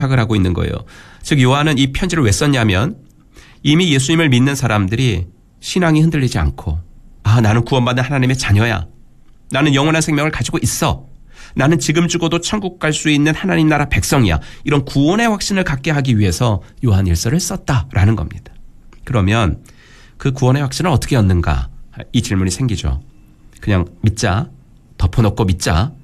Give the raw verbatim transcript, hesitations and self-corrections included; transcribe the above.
생각을 하고 있는 거예요. 즉 요한은 이 편지를 왜 썼냐면 이미 예수님을 믿는 사람들이 신앙이 흔들리지 않고 아 나는 구원받은 하나님의 자녀야. 나는 영원한 생명을 가지고 있어. 나는 지금 죽어도 천국 갈 수 있는 하나님 나라 백성이야. 이런 구원의 확신을 갖게 하기 위해서 요한 일서를 썼다라는 겁니다. 그러면 그 구원의 확신을 어떻게 얻는가? 이 질문이 생기죠. 그냥 믿자. 덮어놓고 믿자.